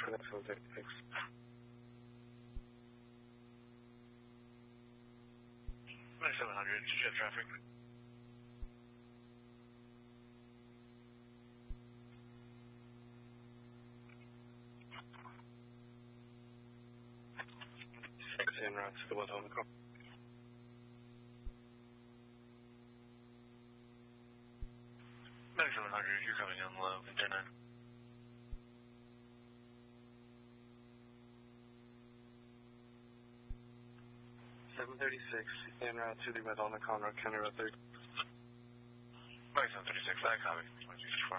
Connect 736. Connect 700, did you have traffic? En route to the West on the call. Connect 700, you're coming in low, container. 736 en route to the West on the Conroe County Road 30. Connect 736, I copy. 164.